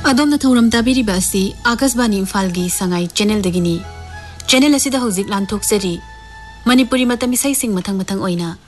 अदोम थौरम ताबिरिबा असि Akashvani इम्फालगी Sangai channel दगिनी channel असिदा हौजिक लांथोकसरी Manipuri मतम इसाई सिंग मथंग मथंग ओइना